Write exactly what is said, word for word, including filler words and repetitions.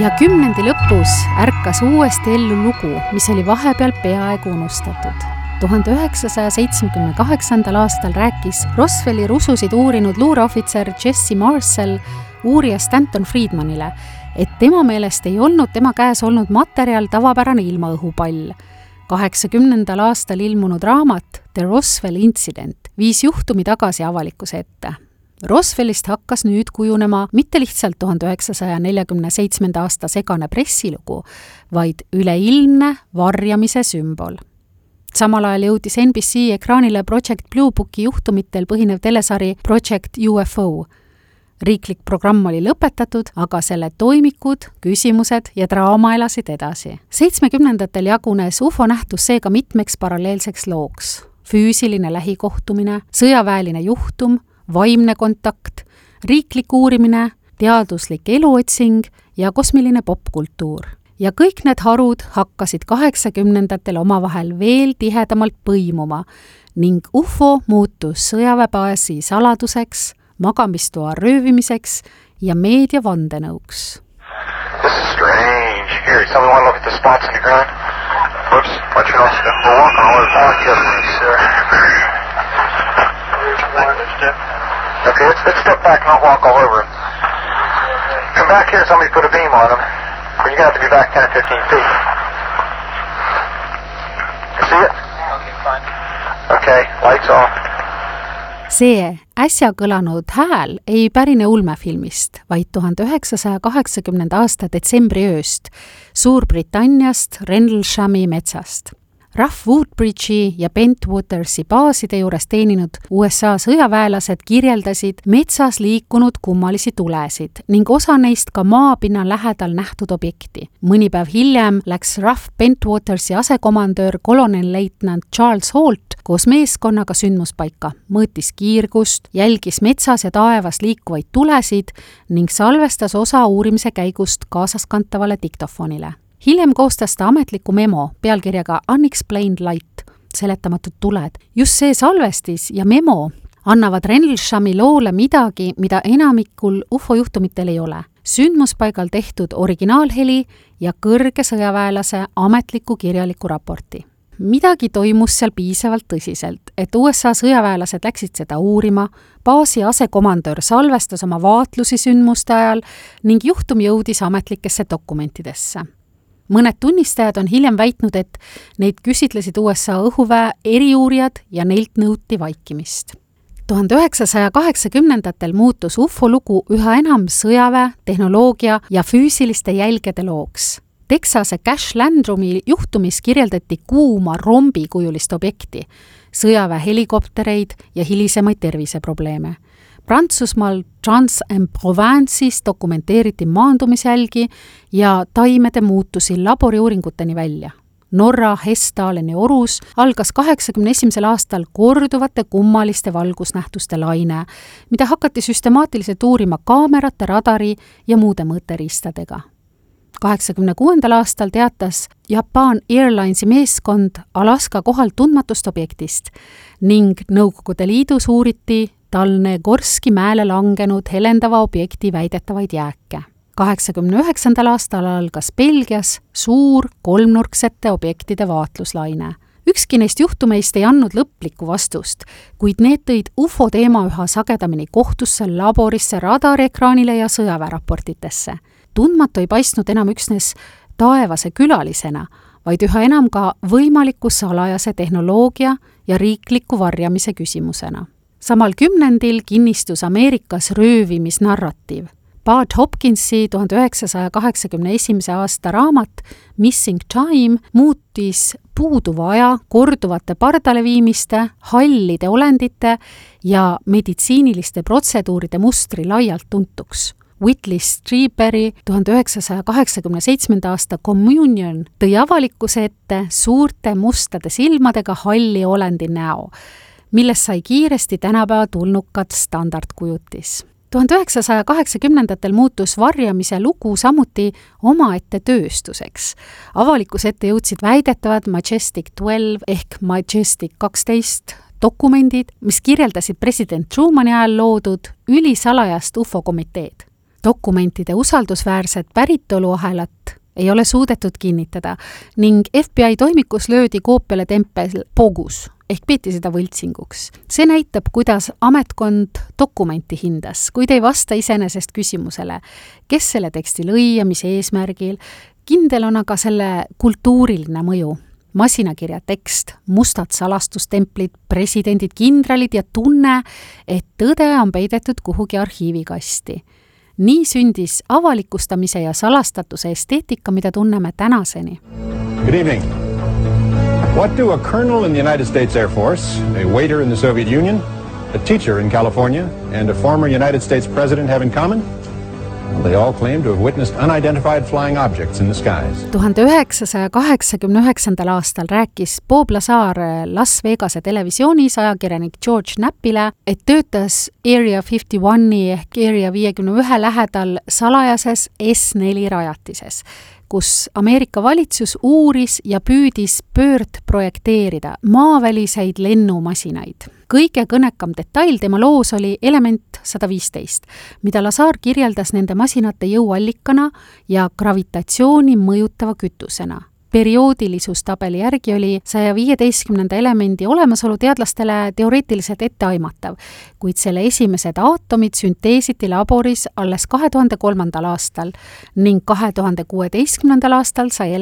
ja kümnendi lõpus ärkas uuesti ellu lugu, mis oli vahepeal peaaegu unustatud. tuhande üheksasaja seitsmekümne kaheksandal aastal rääkis Roswelli rususid uurinud luureohvitser Jesse Marcel uurija Stanton Friedmanile, et tema meelest ei olnud tema käes olnud materjal tavapärane ilmaõhupall. kaheksakümnendal aastal ilmunud raamat The Roswell Incident viis juhtumi tagasi avalikkuse ette. Roswellist hakkas nüüd kujunema mitte lihtsalt tuhande üheksasaja neljakümne seitsmenda aasta segane pressilugu, vaid üleilmne varjamise sümbol. Samal ajal jõudis N B C ekraanile Project Blue Booki juhtumitel põhinev telesari Project U F O. Riiklik programm oli lõpetatud, aga selle toimikud, küsimused ja draama elasid edasi. seitsmekümnendatel jagunes U F O nähtus seega mitmeks paralleelseks looks. Füüsiline lähikohtumine, sõjaväeline juhtum, vaimne kontakt, riiklik uurimine, teaduslik eluotsing ja kosmiline popkultuur. Ja kõik need harud hakkasid kaheksakümnendatel omavahel veel tihedamalt põimuma ning U F O muutus sõjaväebaasi saladuseks, magamistoa röövimiseks ja meedia vandenõuks. This is strange. Here, someone want to look at the spots in the ground? Whoops, watch your nose. We're walking all over. Oh, yes, sir. Okay, let's, let's step back and not walk all over. Come back here and somebody put a beam on them. You're going to have to be back ten or fifteen feet. You see it? Okay, fine. Okay, lights off. See äsja kõlanud hääl ei pärine ulmefilmist, vaid tuhande üheksasaja kaheksakümnenda aasta detsembri ööst Suurbritanniast Rendleshami metsast. Rough Woodbridge'i ja Bentwatersi baaside juures teeninud U S A sõjaväelased kirjeldasid metsas liikunud kummalisi tulesid ning osa neist ka maapinna lähedal nähtud objekti. Mõni päev hiljem läks Rough Bentwatersi asekomandöör kolonelleitnant Charles Holt koos meeskonnaga sündmuspaika, mõõtis kiirgust, jälgis metsas ja taevas liikuvaid tulesid ning salvestas osa uurimise käigust kaasaskantavale diktofonile. Hiljem koostas ta ametliku memo pealkirjaga Unexplained Light, seletamatud tuled. Just see salvestis ja memo annavad Rendleshami loole midagi, mida enamikul U F O juhtumitel ei ole. Sündmuspaigal tehtud originaalheli ja kõrge sõjaväelase ametliku kirjaliku raporti. Midagi toimus seal piisavalt tõsiselt, et U S A sõjaväelased läksid seda uurima, baasi asekomandöör salvestas oma vaatlusi sündmuste ajal ning juhtum jõudis ametlikesse dokumentidesse. Mõned tunnistajad on hiljem väitnud, et neid küsitlesid U S A õhuväe eriuurijad ja neilt nõuti vaikimist. tuhande üheksasaja kaheksakümnendatel muutus U F O lugu üha enam sõjaväe, tehnoloogia ja füüsiliste jälgede looks. Texase Cash Landrumi juhtumis kirjeldati kuuma rombikujulist objekti, sõjaväe helikoptereid ja hilisemaid terviseprobleeme. Prantsusmaal Trans-en-Provence'is dokumenteeriti maandumisjälgi ja taimede muutusi laboriuuringuteni välja. Norra Hessdaleni orus algas kaheksakümne esimesel aastal korduvate kummaliste valgusnähtuste laine, mida hakati süstemaatiliselt uurima kaamerate, radari ja muude mõõteriistadega. kaheksakümne kuuendal aastal teatas Japan Airlinesi meeskond Alaska kohal tundmatust objektist ning Nõukogude Liidus uuriti Talnegorski mäele langenud helendava objekti väidetavaid jääke. kaheksakümne üheksandal aastal algas Belgias suur kolmnurksete objektide vaatluslaine. Ükski neist juhtumeist ei andnud lõplikku vastust, kuid need tõid U F O teema üha sagedamini kohtusse, laborisse, radariekraanile ja sõjaväeraportitesse. Tundmatu ei paistnud enam üksnes taevase külalisena, vaid üha enam ka võimaliku salajase tehnoloogia ja riikliku varjamise küsimusena. Samal kümnendil kinnistus Ameerikas röövimisnarratiiv. Bud Hopkinsi tuhande üheksasaja kaheksakümne esimese aasta raamat Missing Time muutis puuduva aja korduvate pardaleviimiste, hallide olendite ja meditsiiniliste protseduuride mustri laialt tuntuks. Whitley Strieber'i tuhande üheksasaja kaheksakümne seitsmenda aasta Communion tõi avalikkuse ette suurte mustade silmadega halli olendi näo, millest sai kiiresti tänapäeva tulnukat standardkujutis. tuhande üheksasaja kaheksakümnendatel muutus varjamise lugu samuti omaette tööstuseks. Avalikkuse ette jõudsid väidetavad Majestic twelve ehk Majestic kaksteist dokumendid, mis kirjeldasid president Trumani ajal loodud ülisalajast U F O komiteed. Dokumentide usaldusväärset päritoluahelat ei ole suudetud kinnitada ning F B I toimikus löödi koopiale tempel Bogus ehk peeti seda võltsinguks. See näitab, kuidas ametkond dokumenti hindas, kuid ei vasta iseenesest küsimusele, kes selle teksti lõi ja mis eesmärgil. Kindel on aga selle kultuuriline mõju. Masinakirja tekst, mustad salastustemplid, presidendid, kindralid ja tunne, et tõde on peidetud kuhugi arhiivikasti. Nii sündis avalikustamise ja salastatuse esteetika, mida tunneme tänaseni. Good evening. What do a colonel in the United States Air Force, a waiter in the Soviet Union, a teacher in California, and a former United States president have in common? Well, they all claim to have witnessed unidentified flying objects in the skies. tuhande üheksasaja kaheksakümne üheksandal aastal rääkis Bob Lazar Las Vegase televisioonis ajakirjanik George Knappile, et töötas Area viiekümne ehk Area viiekümne ühe lähedal salajases S neli rajatises, kus Ameerika valitsus uuris ja püüdis pöörd projekteerida maaväliseid lennumasinaid. Kõige kõnekam detail tema loos oli element sada viisteist, mida Lazar kirjeldas nende masinate jõuallikana ja gravitatsiooni mõjutava kütusena. Perioodilisuustabeli järgi oli saja viieteistkümnenda elemendi olemasolu teadlastele teoreetiliselt etteaimatav, kuid selle esimesed aatomid sünteesiti laboris alles kahe tuhande kolmandal aastal ning kahe tuhande kuueteistkümnendal aastal sai